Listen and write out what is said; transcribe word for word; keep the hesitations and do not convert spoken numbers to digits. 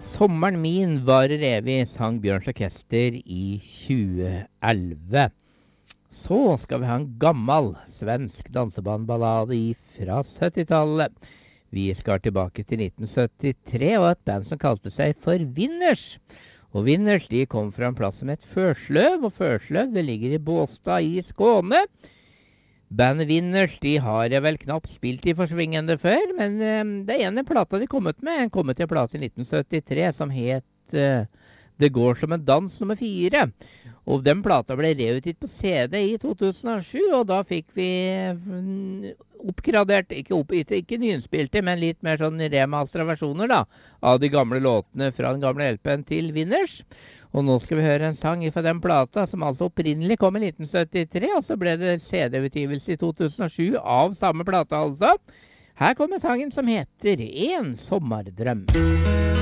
Sommeren min varer evig, sang Bjørns Orkester i tjue elleve. Så skal vi ha en gammel svensk dansebandballade fra syttitallet. Vi skal tilbake til nitten syttitre og et band som kalte seg for Winners. Og Winners de kom fra en plass som het Førsløv, og Førsløv det ligger i Båstad i Skåne. Bandet Winners de har jeg vel knapt spilt i forsvingende før, men um, det er ene plata de kom ut med. Den kom ut til plata i nitten syttitre som het uh, Det går som en dans nummer fire. Og den plata ble reutgitt på C D i to tusen og sju, og da fikk vi oppgradert, ikke, opp, ikke, ikke nyinnspilte, men litt mer sånn remastera versjoner da, av de gamle låtene fra den gamle L P-en til Winners. Og nå skal vi høre en sang fra den plata, som altså opprinnelig kom i nitten syttitre, og så ble det C D-utgivelse i to tusen og sju av samme plata altså. Her kommer sangen som heter En sommerdrøm.